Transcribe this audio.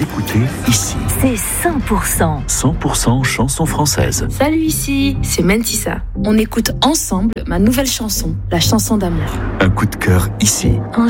Vous écoutez ici. C'est 100%. 100% chansons françaises. Salut, ici, c'est Mentissa. On écoute ensemble ma nouvelle chanson, la chanson d'amour. Un coup de cœur ici. Un